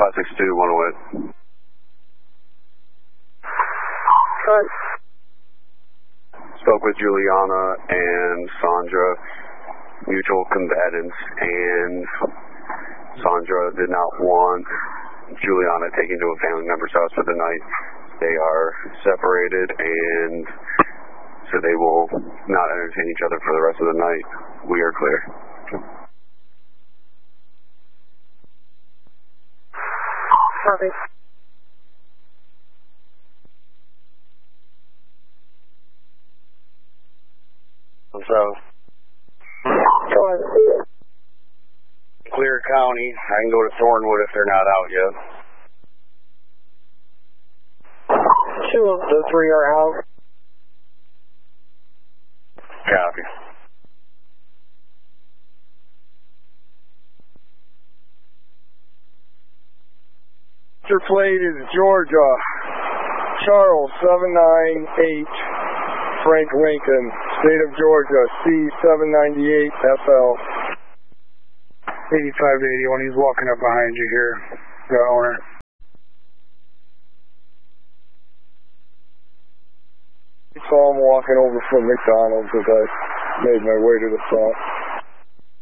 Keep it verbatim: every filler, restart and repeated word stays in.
five six two, one oh eight. Front. Spoke with Juliana and Sandra, mutual combatants, and Sandra did not want Juliana taken to a family member's house for the night. They are separated, and so they will not entertain each other for the rest of the night. We are clear. Copy. So, Go on. Clear County. I can go to Thornwood if they're not out yet. Two of the three are out. Copy. Mister Plate is Georgia. Charles seven nine eight. Frank Lincoln, State of Georgia, C seven ninety-eight F L. eighty-five to eighty-one, he's walking up behind you here, the owner. I saw him walking over from McDonald's as I made my way to the front.